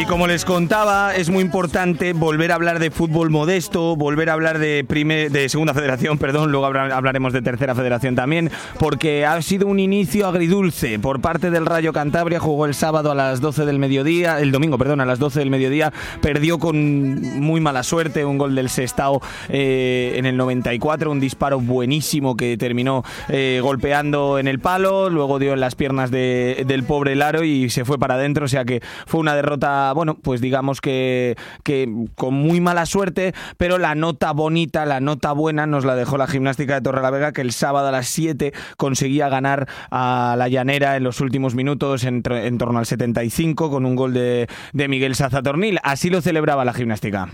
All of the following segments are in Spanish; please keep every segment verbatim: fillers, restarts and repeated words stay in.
como les contaba, es muy importante volver a hablar de fútbol modesto, volver a hablar de, primer, de segunda federación, perdón, luego hablaremos de tercera federación también, porque ha sido un inicio agridulce por parte del Rayo Cantabria. Jugó el sábado a las doce del mediodía, el domingo, perdón, a las doce del mediodía, perdió con muy mala suerte, un gol del Sestao eh, en el noventa y cuatro, un disparo buenísimo que terminó eh, golpeando en el palo, luego dio en las piernas de, del pobre Laro y se fue para adentro, o sea que fue una derrota, bueno, pues digamos que, que con muy mala suerte, pero la nota bonita, la nota buena nos la dejó la Gimnástica de Torrelavega, que el sábado a las siete conseguía ganar a la Llanera en los últimos minutos en, en torno al setenta y cinco con un gol de, de Miguel Sazatornil. Así lo celebraba la Gimnástica.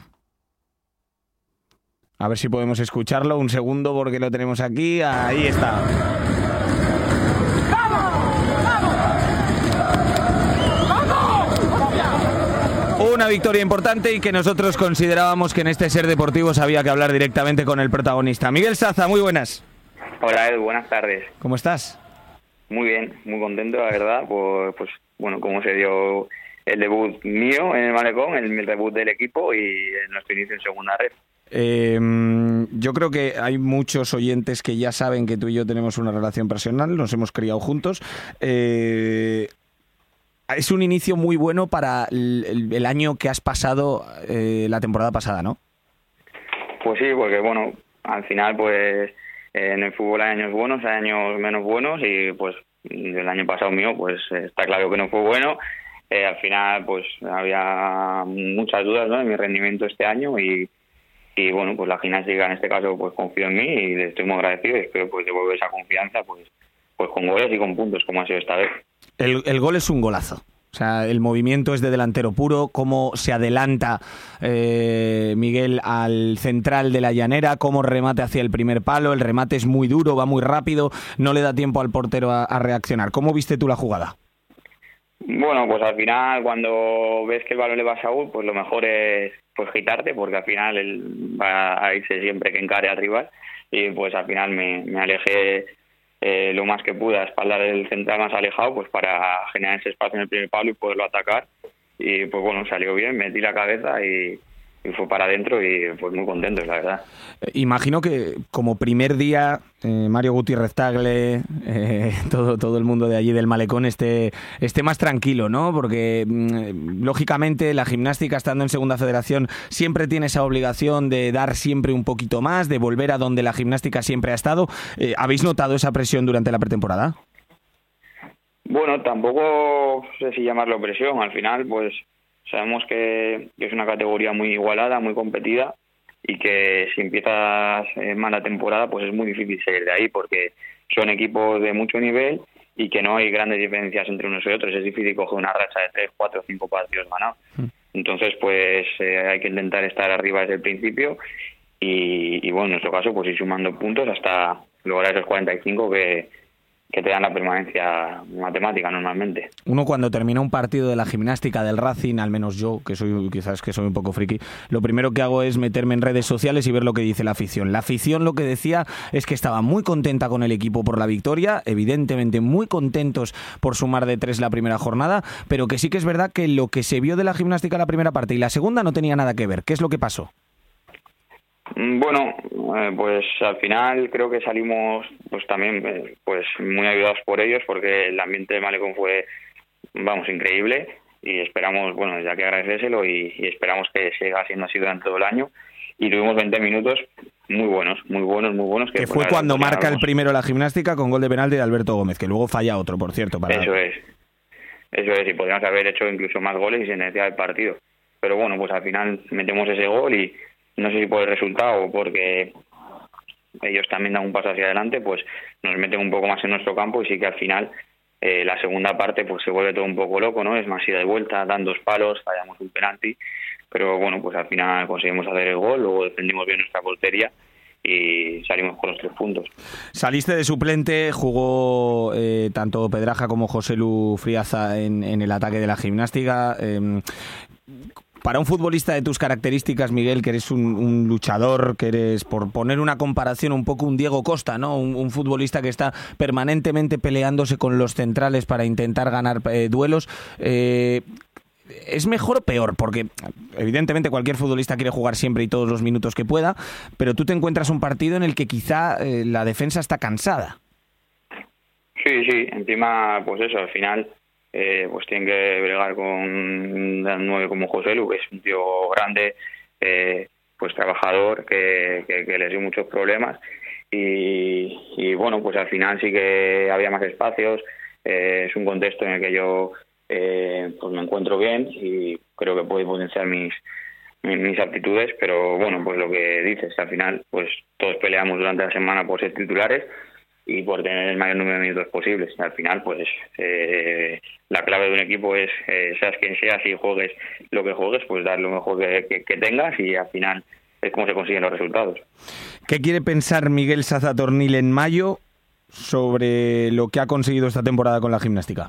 A ver si podemos escucharlo, un segundo porque lo tenemos aquí, ahí está. Una victoria importante y que nosotros considerábamos que en este Ser Deportivos había que hablar directamente con el protagonista. Miguel Saza, muy buenas. Hola Edu, buenas tardes. ¿Cómo estás? Muy bien, muy contento, la verdad, por, pues bueno, cómo se dio el debut mío en el Malecón, el, el debut del equipo y en nuestro inicio en segunda red. Eh, yo creo que hay muchos oyentes que ya saben que tú y yo tenemos una relación personal, nos hemos criado juntos. Eh... Es un inicio muy bueno para el, el, el año que has pasado eh, la temporada pasada, ¿no? Pues sí, porque bueno, al final pues eh, en el fútbol hay años buenos, hay años menos buenos y pues el año pasado mío pues está claro que no fue bueno. Eh, al final pues había muchas dudas, ¿no?, de mi rendimiento este año y, y bueno, pues la Gimnástica en este caso pues confió en mí y le estoy muy agradecido y espero pues devolver esa confianza pues, pues con goles y con puntos como ha sido esta vez. El, el gol es un golazo. O sea, el movimiento es de delantero puro, cómo se adelanta eh, Miguel al central de la Llanera, cómo remate hacia el primer palo, el remate es muy duro, va muy rápido, no le da tiempo al portero a, a reaccionar. ¿Cómo viste tú la jugada? Bueno, pues al final cuando ves que el balón le va a Saúl, pues lo mejor es pues quitarte, porque al final él va a irse siempre que encare al rival y pues al final me, me alejé Eh, lo más que pude a espalda del central más alejado pues para generar ese espacio en el primer palo y poderlo atacar y pues bueno, salió bien, metí la cabeza y, y fue para adentro y pues muy contento, la verdad. Eh, imagino que como primer día eh, Mario Gutiérrez Tagle, eh, todo, todo el mundo de allí del Malecón esté, esté más tranquilo, ¿no? Porque mm, lógicamente la Gimnástica estando en segunda federación siempre tiene esa obligación de dar siempre un poquito más, de volver a donde la Gimnástica siempre ha estado. Eh, ¿Habéis notado esa presión durante la pretemporada? Bueno, tampoco sé si llamarlo presión, al final pues sabemos que, que es una categoría muy igualada, muy competida y que si empiezas eh, mal la temporada pues es muy difícil seguir de ahí porque son equipos de mucho nivel y que no hay grandes diferencias entre unos y otros. Es difícil coger una racha de tres, cuatro, cinco partidos ganados. Entonces pues eh, hay que intentar estar arriba desde el principio y, y bueno, en nuestro caso pues ir sumando puntos hasta lograr esos cuarenta y cinco que que te dan la permanencia matemática normalmente. Uno cuando termina un partido de la Gimnástica, del Racing, al menos yo, que soy quizás que soy un poco friki, lo primero que hago es meterme en redes sociales y ver lo que dice la afición. La afición lo que decía es que estaba muy contenta con el equipo por la victoria, evidentemente muy contentos por sumar de tres la primera jornada, pero que sí que es verdad que lo que se vio de la Gimnástica la primera parte y la segunda no tenía nada que ver. ¿Qué es lo que pasó? Bueno, eh, pues al final creo que salimos pues también eh, pues muy ayudados por ellos porque el ambiente de Malecón fue, vamos, increíble y esperamos, bueno, ya que agradecérselo y, y esperamos que siga siendo así durante todo el año y tuvimos veinte minutos muy buenos, muy buenos, muy buenos. Que, que fue cuando marca el primero la Gimnástica con gol de penalti de Alberto Gómez, que luego falla otro, por cierto. Para... Eso es, eso es, y podríamos haber hecho incluso más goles y sin necesidad del partido. Pero bueno, pues al final metemos ese gol y no sé si por el resultado o porque ellos también dan un paso hacia adelante, pues nos meten un poco más en nuestro campo y sí que al final eh, la segunda parte pues se vuelve todo un poco loco, ¿no? Es más ida y vuelta, dan dos palos, fallamos un penalti, pero bueno, pues al final conseguimos hacer el gol, luego defendimos bien nuestra portería y salimos con los tres puntos. Saliste de suplente, jugó eh, tanto Pedraja como José Lu Friaza en, en el ataque de la Gimnástica. Eh, Para un futbolista de tus características, Miguel, que eres un, un luchador, que eres, por poner una comparación, un poco un Diego Costa, ¿no? Un, un futbolista que está permanentemente peleándose con los centrales para intentar ganar eh, duelos. Eh, ¿es mejor o peor? Porque evidentemente cualquier futbolista quiere jugar siempre y todos los minutos que pueda, pero tú te encuentras un partido en el que quizá eh, la defensa está cansada. Sí, sí, encima pues eso, al final eh, pues tienen que bregar con un nueve como José Lu, que es un tío grande, eh, pues trabajador, que, que, que les dio muchos problemas y, y bueno, pues al final sí que había más espacios, eh, es un contexto en el que yo eh, pues me encuentro bien y creo que puedo potenciar mis, mis mis aptitudes, pero bueno, pues lo que dices, al final pues todos peleamos durante la semana por ser titulares y por tener el mayor número de minutos posibles. Al final, pues eh, la clave de un equipo es, eh, seas quien seas y juegues lo que juegues, pues dar lo mejor que, que, que tengas y al final es como se consiguen los resultados. ¿Qué quiere pensar Miguel Sazatornil en mayo sobre lo que ha conseguido esta temporada con la gimnástica?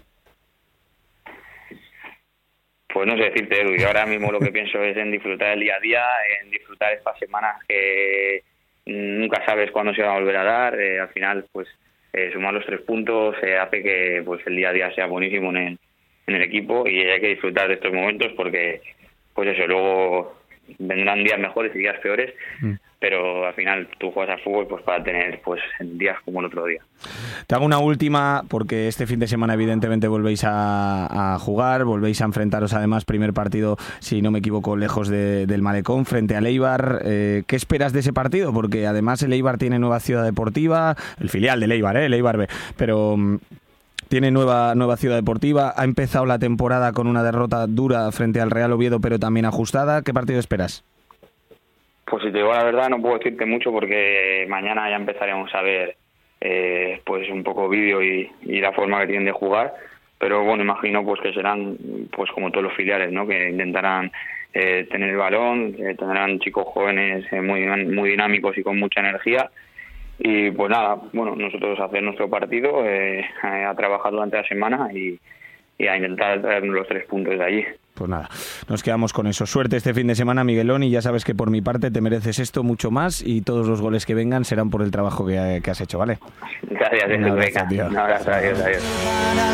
Pues no sé decirte, Edu, yo ahora mismo lo que pienso es en disfrutar el día a día, en disfrutar estas semanas que nunca sabes cuándo se va a volver a dar. Eh, al final, pues eh, sumar los tres puntos eh, hace que pues el día a día sea buenísimo en el, en el equipo y hay que disfrutar de estos momentos porque, pues eso, luego vendrán días mejores y días peores, mm. pero al final tú juegas al fútbol pues para tener pues días como el otro día. Te hago una última, porque este fin de semana evidentemente volvéis a, a jugar, volvéis a enfrentaros además, primer partido, si no me equivoco, lejos de, del Malecón, frente al Eibar. Eh, ¿Qué esperas de ese partido? Porque además el Eibar tiene nueva ciudad deportiva, el filial del Eibar, ¿eh? el Eibar B, pero um, tiene nueva, nueva ciudad deportiva, ha empezado la temporada con una derrota dura frente al Real Oviedo, pero también ajustada. ¿Qué partido esperas? Pues si te digo la verdad no puedo decirte mucho porque mañana ya empezaremos a ver eh, pues un poco vídeo y, y la forma que tienen de jugar, pero bueno, imagino pues que serán pues como todos los filiales, ¿no? Que intentarán eh, tener el balón, eh, tendrán chicos jóvenes eh, muy, muy dinámicos y con mucha energía y pues nada, bueno, nosotros hacer nuestro partido, eh, a trabajar durante la semana y, y a intentar traernos los tres puntos de allí. Pues nada, nos quedamos con eso. Suerte este fin de semana, Miguelón, y ya sabes que por mi parte te mereces esto mucho más y todos los goles que vengan serán por el trabajo que, que has hecho, ¿vale? Gracias, un abrazo, tío. Un abrazo, adiós, adiós.